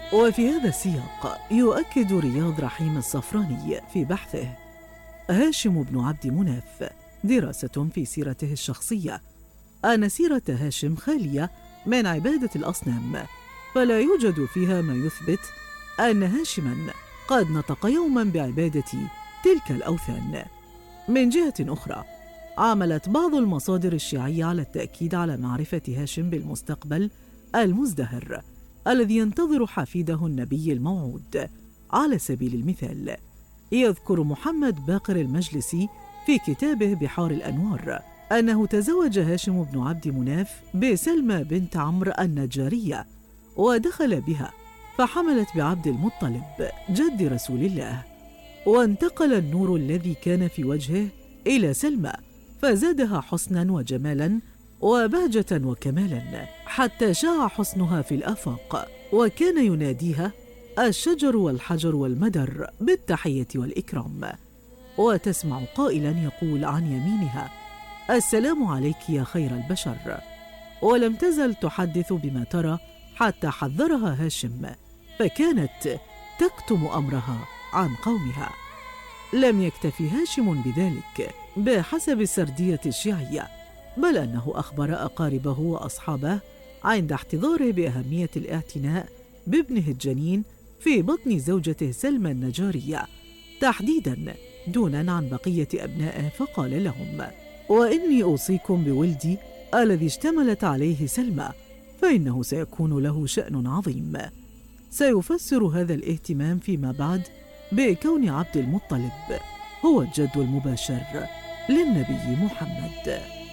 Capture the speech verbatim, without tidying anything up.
وفي هذا السياق يؤكد رياض رحيم الصفراني في بحثه هاشم بن عبد مناف دراسة في سيرته الشخصية أن سيرة هاشم خالية من عبادة الأصنام، فلا يوجد فيها ما يثبت أن هاشماً قد نطق يوماً بعبادة تلك الأوثان. من جهة أخرى، عملت بعض المصادر الشيعية على التأكيد على معرفة هاشم بالمستقبل المزدهر الذي ينتظر حفيده النبي الموعود. على سبيل المثال، يذكر محمد باقر المجلسي في كتابه بحار الأنوار أنه تزوج هاشم بن عبد مناف بسلمى بنت عمرو النجارية ودخل بها فحملت بعبد المطلب جد رسول الله، وانتقل النور الذي كان في وجهه إلى سلمى فزادها حسناً وجمالاً وبهجة وكمالاً حتى شاع حسنها في الآفاق، وكان يناديها الشجر والحجر والمدر بالتحية والإكرام، وتسمع قائلاً يقول عن يمينها السلام عليك يا خير البشر. ولم تزل تحدث بما ترى حتى حذرها هاشم، فكانت تكتم أمرها عن قومها. لم يكتفي هاشم بذلك بحسب السردية الشيعية، بل أنه أخبر أقاربه وأصحابه عند احتضاره بأهمية الاعتناء بابنه الجنين في بطن زوجته سلمى النجارية تحديداً دونا عن بقية أبنائه، فقال لهم وإني أوصيكم بولدي الذي اشتملت عليه سلمى، فإنه سيكون له شأن عظيم. سيفسر هذا الاهتمام فيما بعد بكون عبد المطلب هو الجد المباشر للنبي محمد.